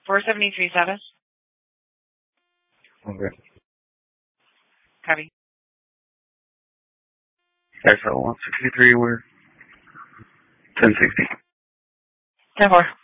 4737. Okay. Copy. XL 163, we're 1060. 10-4.